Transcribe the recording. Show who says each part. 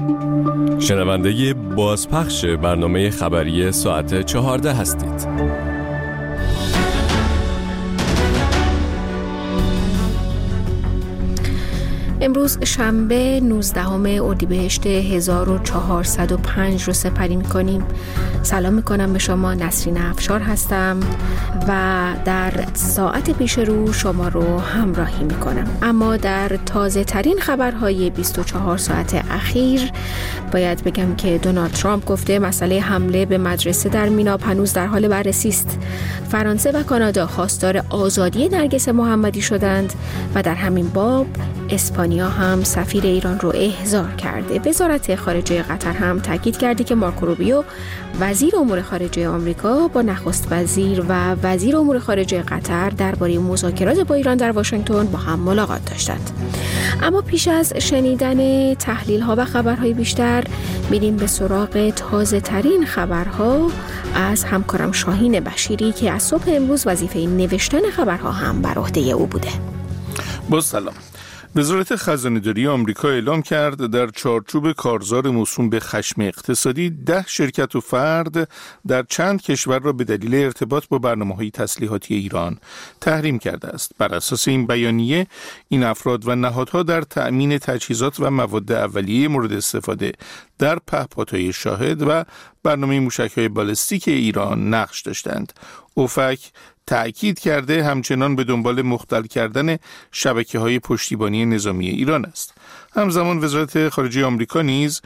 Speaker 1: شنونده بازپخش برنامه خبری ساعت 14 هستید.
Speaker 2: امروز شنبه 19 اردیبهشت 1405 رو سپری می‌کنیم. سلام می‌کنم به شما، نسرین افشار هستم و در ساعت پیش رو شما رو همراهی می‌کنم. اما در تازه ترین خبرهای 24 ساعت اخیر باید بگم که دونالد ترامپ گفته مسئله حمله به مدرسه در میناب هنوز در حال بررسی است. فرانسه و کانادا خواستار آزادی نرگس محمدی شدند و در همین باب اسپانیا هم سفیر ایران رو احضار کرده. وزارت خارجه قطر هم تاکید کرده که مارکو روبیو وزیر امور خارجه آمریکا با نخست وزیر و وزیر امور خارجه قطر درباره مذاکرات با ایران در واشنگتن با هم ملاقات داشتند. اما پیش از شنیدن تحلیل‌ها و خبرهای بیشتر میریم به سراغ تازه ترین خبرها از همکارم شاهین بشیری که از صبح امروز وظیفه نوشتن خبرها هم بر عهده او بوده.
Speaker 3: با سلام. وزارت خزانه‌داری آمریکا اعلام کرد در چارچوب کارزار موسوم به خشم اقتصادی 10 شرکت و فرد در چند کشور را به دلیل ارتباط با برنامه‌های تسلیحاتی ایران تحریم کرده است. بر اساس این بیانیه این افراد و نهادها در تأمین تجهیزات و مواد اولیه مورد استفاده در پهپادهای شاهد و برنامه موشک‌های بالستیک ایران نقش داشتند. اوفک تأکید کرده همچنان به دنبال مختل کردن شبکه‌های پشتیبانی نظامی ایران است. همزمان وزارت خارجه آمریکا نیز